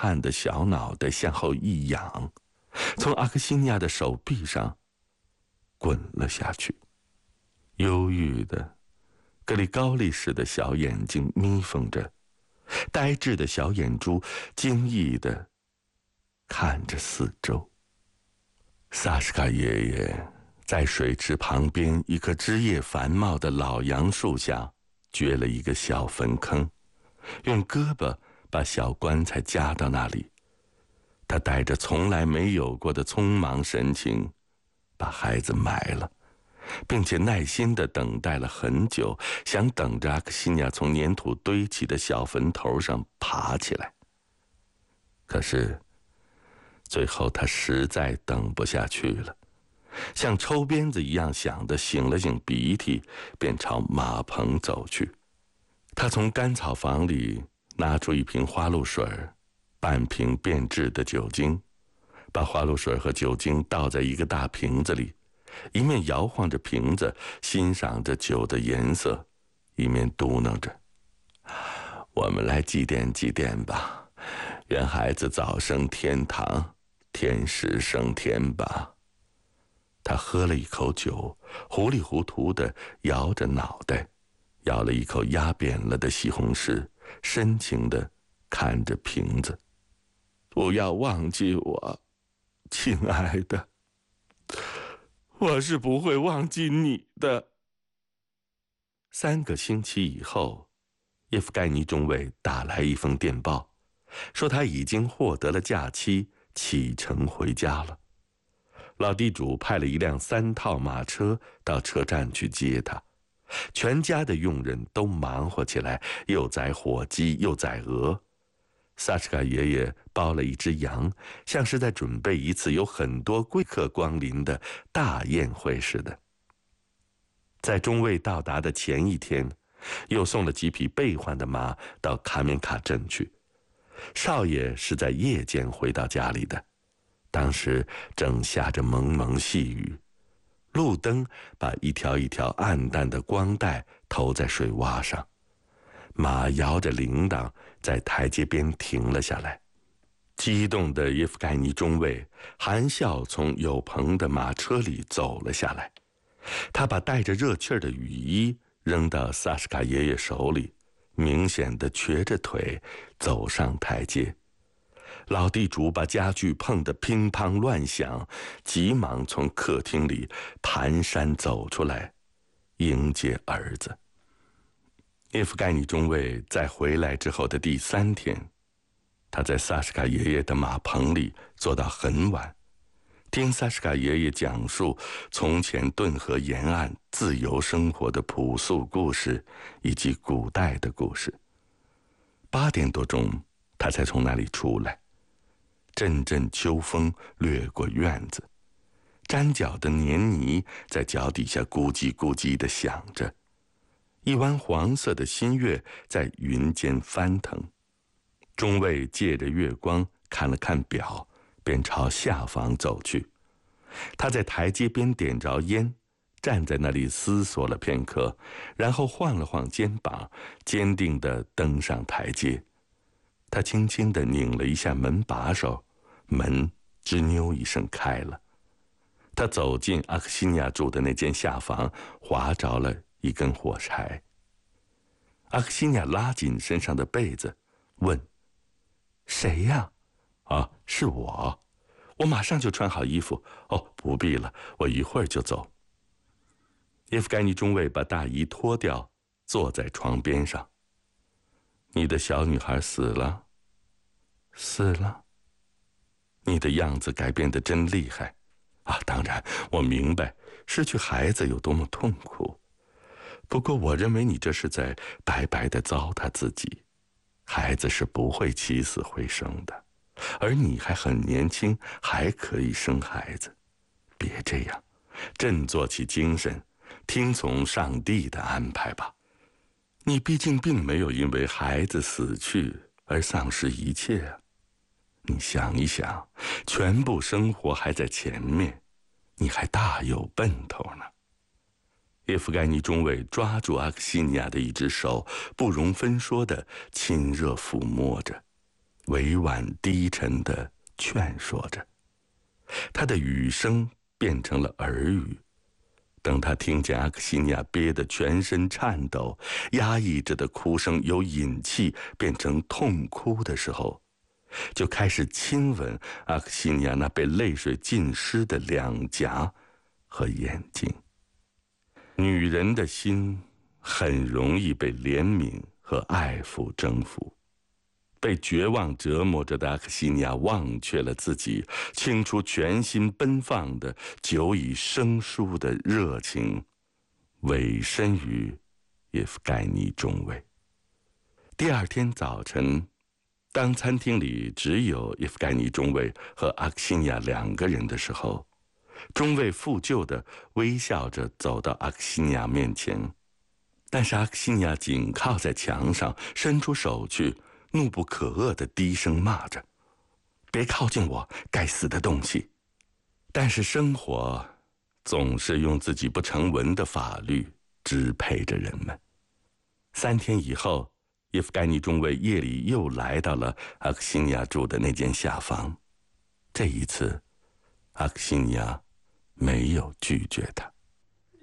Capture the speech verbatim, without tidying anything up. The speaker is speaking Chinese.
汗的小脑袋向后一仰，从阿克西尼亚的手臂上滚了下去。忧郁的格里高利似的小眼睛眯缝着，呆滞的小眼珠惊异地看着四周。萨什卡爷爷在水池旁边一棵枝叶繁茂的老杨树下掘了一个小坟坑，用胳膊把小棺材夹到那里。他带着从来没有过的匆忙神情把孩子埋了，并且耐心地等待了很久，想等着阿克西尼亚从粘土堆起的小坟头上爬起来。可是最后他实在等不下去了，像抽鞭子一样响地擤了擤鼻涕，便朝马棚走去。他从干草房里拿出一瓶花露水，半瓶变质的酒精，把花露水和酒精倒在一个大瓶子里，一面摇晃着瓶子，欣赏着酒的颜色，一面嘟囔着：我们来祭奠祭奠吧，愿孩子早升天堂，天使升天吧。他喝了一口酒，糊里糊涂地摇着脑袋，咬了一口压扁了的西红柿，深情地看着瓶子。不要忘记我，亲爱的，我是不会忘记你的。三个星期以后，叶夫盖尼中尉打来一封电报，说他已经获得了假期，启程回家了。老地主派了一辆三套马车到车站去接他，全家的佣人都忙活起来，又宰火鸡又宰鹅。萨什卡爷爷包了一只羊，像是在准备一次有很多贵客光临的大宴会似的。在中尉到达的前一天，又送了几匹备换的马到卡缅卡镇去。少爷是在夜间回到家里的，当时正下着蒙蒙细雨，路灯把一条一条暗淡的光带投在水洼上。马摇着铃铛在台阶边停了下来。激动的叶夫盖尼中尉含笑从有棚的马车里走了下来，他把带着热气儿的雨衣扔到萨什卡爷爷手里，明显的瘸着腿走上台阶。老地主把家具碰得乒乓乱响，急忙从客厅里蹒跚走出来迎接儿子。叶夫盖尼中尉在回来之后的第三天，他在萨什卡爷爷的马棚里坐到很晚，听萨什卡爷爷讲述从前顿河沿岸自由生活的朴素故事以及古代的故事。八点多钟，他才从那里出来。阵阵秋风掠过院子，沾脚的黏泥在脚底下咕叽咕叽地响着。一弯黄色的新月在云间翻腾。中尉借着月光看了看表，便朝下房走去。他在台阶边点着烟，站在那里思索了片刻，然后晃了晃肩膀，坚定地登上台阶。他轻轻地拧了一下门把手，门吱扭一声开了。他走进阿克西尼亚住的那间下房，划着了一根火柴。阿克西尼亚拉紧身上的被子，问：谁呀？啊，是我。我马上就穿好衣服。哦，不必了，我一会儿就走。叶夫盖尼中尉把大衣脱掉，坐在床边上。你的小女孩死了？死了。你的样子改变得真厉害。啊，当然，我明白失去孩子有多么痛苦。不过我认为你这是在白白地糟蹋自己。孩子是不会起死回生的，而你还很年轻，还可以生孩子。别这样，振作起精神，听从上帝的安排吧。你毕竟并没有因为孩子死去而丧失一切啊。你想一想，全部生活还在前面，你还大有奔头呢。叶夫盖尼中尉抓住阿克西尼亚的一只手，不容分说地亲热抚摸着。 委婉低沉地劝说着。他的语声变成了耳语。等他听见阿克西尼亚憋得全身颤抖，压抑着的哭声由隐气变成痛哭的时候，就开始亲吻阿克西尼亚那被泪水浸湿的两颊和眼睛。女人的心很容易被怜悯和爱抚征服。被绝望折磨着的阿克西尼亚忘却了自己，倾出全心奔放的、久已生疏的热情，委身于叶夫盖尼中尉。第二天早晨，当餐厅里只有叶夫盖尼中尉和阿克西尼亚两个人的时候，中尉负疚地微笑着走到阿克西尼亚面前，但是阿克西尼亚紧靠在墙上，伸出手去，怒不可遏地低声骂着：“别靠近我，该死的东西！”但是生活总是用自己不成文的法律支配着人们。三天以后，叶夫盖尼中尉夜里又来到了阿克西尼亚住的那间下房。这一次，阿克西尼亚没有拒绝他。